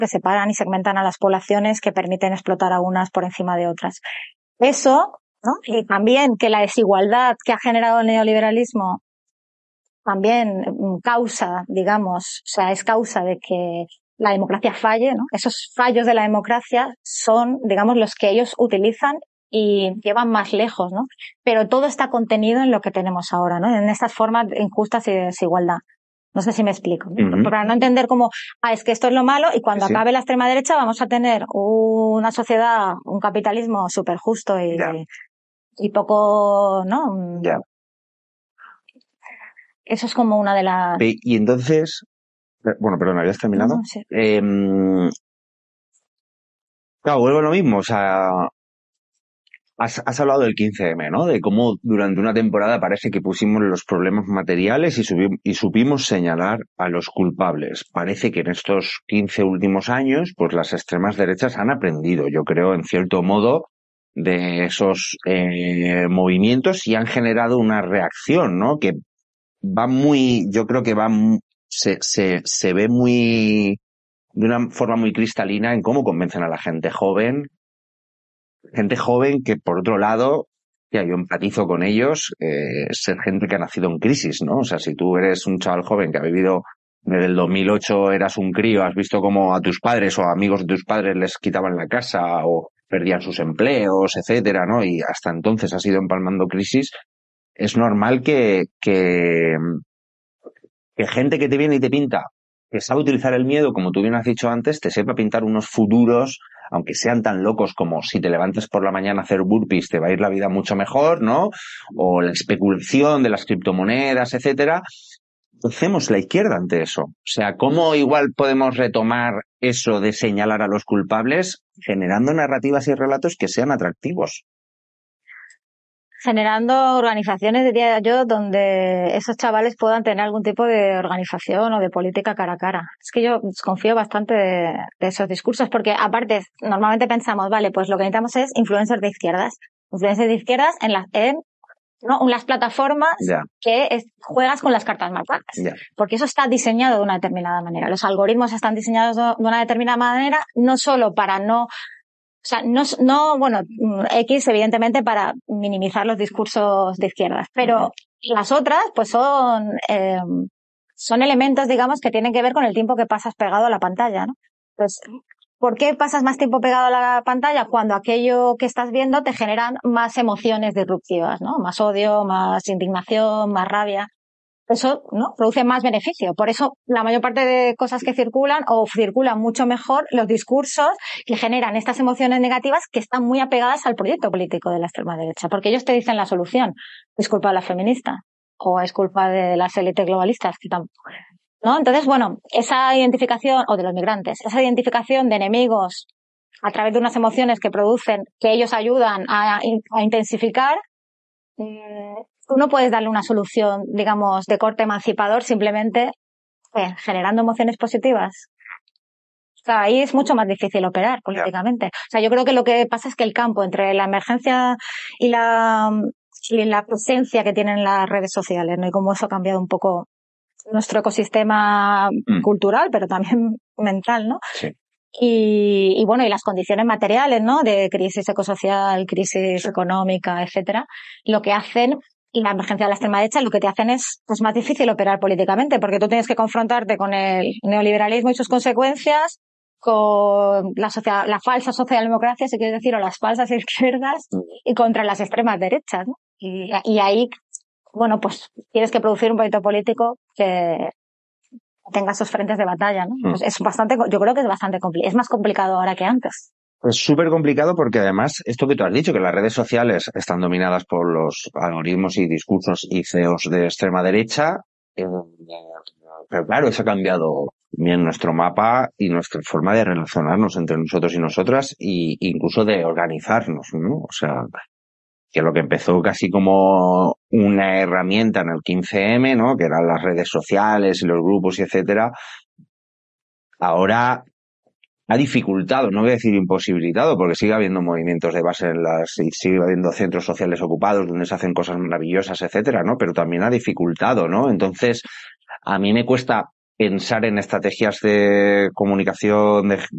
que separan y segmentan a las poblaciones, que permiten explotar a unas por encima de otras. Eso, ¿no? Y también que la desigualdad que ha generado el neoliberalismo también causa, digamos, o sea, es causa de que la democracia falle, ¿no? Esos fallos de la democracia son, digamos, los que ellos utilizan y llevan más lejos, ¿no? Pero todo está contenido en lo que tenemos ahora, ¿no? En estas formas injustas y de desigualdad. No sé si me explico, ¿no? Para no entender como, es que esto es lo malo y cuando acabe la extrema derecha vamos a tener una sociedad, un capitalismo súper justo y poco, ¿no? Eso es como una de las... Y entonces, bueno, perdón, ¿habías terminado? No, sí. Claro, vuelvo a lo mismo, o sea, has hablado del 15M, ¿no? De cómo durante una temporada parece que pusimos los problemas materiales y supimos señalar a los culpables. Parece que en estos 15 últimos años, pues las extremas derechas han aprendido, yo creo, en cierto modo, de esos movimientos y han generado una reacción, ¿no? Que va muy, yo creo que se ve muy, de una forma muy cristalina en cómo convencen a la gente joven que por otro lado, ya yo empatizo con ellos, ser gente que ha nacido en crisis, ¿no? O sea, si tú eres un chaval joven que ha vivido desde el 2008, eras un crío, has visto cómo a tus padres o amigos de tus padres les quitaban la casa o perdían sus empleos, etcétera, ¿no? Y hasta entonces has ido empalmando crisis, es normal que gente que te viene y te pinta, que sabe utilizar el miedo, como tú bien has dicho antes, te sepa pintar unos futuros, aunque sean tan locos como si te levantes por la mañana a hacer burpees, te va a ir la vida mucho mejor, ¿no? O la especulación de las criptomonedas, etcétera. Hacemos la izquierda ante eso. O sea, ¿cómo igual podemos retomar eso de señalar a los culpables generando narrativas y relatos que sean atractivos? Generando organizaciones, diría yo, donde esos chavales puedan tener algún tipo de organización o de política cara a cara. Es que yo desconfío bastante de esos discursos, porque aparte, normalmente pensamos, vale, pues lo que necesitamos es influencers de izquierdas. Influencers de izquierdas en las plataformas que juegas con las cartas marcadas. Porque eso está diseñado de una determinada manera. Los algoritmos están diseñados de una determinada manera, no solo para X evidentemente para minimizar los discursos de izquierdas, pero las otras pues son elementos, digamos, que tienen que ver con el tiempo que pasas pegado a la pantalla, ¿no? Pues, ¿por qué pasas más tiempo pegado a la pantalla? Cuando aquello que estás viendo te generan más emociones disruptivas, ¿no? Más odio, más indignación, más rabia. Eso, ¿no? Produce más beneficio. Por eso la mayor parte de cosas que circulan mucho mejor los discursos que generan estas emociones negativas que están muy apegadas al proyecto político de la extrema derecha, porque ellos te dicen la solución. Es culpa de la feminista o es culpa de las élites globalistas, que tampoco, ¿no? Entonces, bueno, esa identificación, o de los migrantes, esa identificación de enemigos a través de unas emociones que producen, que ellos ayudan a intensificar, tú no puedes darle una solución, digamos, de corte emancipador simplemente generando emociones positivas. O sea, ahí es mucho más difícil operar políticamente. O sea, yo creo que lo que pasa es que el campo entre la emergencia y la presencia que tienen las redes sociales, ¿no? Y cómo eso ha cambiado un poco nuestro ecosistema cultural, pero también mental, ¿no? Sí. Y bueno, y las condiciones materiales, ¿no? De crisis ecosocial, crisis económica, etcétera, lo que hacen, y la emergencia de la extrema derecha, lo que te hacen es pues más difícil operar políticamente, porque tú tienes que confrontarte con el neoliberalismo y sus consecuencias, con la falsa socialdemocracia, si quieres decir, o las falsas izquierdas, y contra las extremas derechas, ¿no? Y ahí, bueno, pues tienes que producir un proyecto político que tenga esos frentes de batalla, ¿no? Pues yo creo que es bastante complicado. Es más complicado ahora que antes. Es súper complicado porque además, esto que tú has dicho, que las redes sociales están dominadas por los algoritmos y discursos y CEOs de extrema derecha, pero claro, eso ha cambiado bien nuestro mapa y nuestra forma de relacionarnos entre nosotros y nosotras e incluso de organizarnos, ¿no? O sea, que lo que empezó casi como una herramienta en el 15M, ¿no? Que eran las redes sociales y los grupos y etcétera, ahora ha dificultado, no voy a decir imposibilitado, porque sigue habiendo movimientos de base y sigue habiendo centros sociales ocupados donde se hacen cosas maravillosas, etcétera, ¿no? Pero también ha dificultado, ¿no? Entonces, a mí me cuesta pensar en estrategias de comunicación